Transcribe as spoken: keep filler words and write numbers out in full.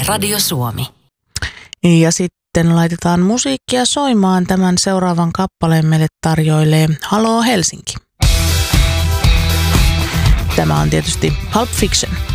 Radio Suomi. Ja sitten laitetaan musiikkia soimaan. Tämän seuraavan kappaleen meille tarjoilee Haloo Helsinki. Tämä on tietysti Pulp Fiction.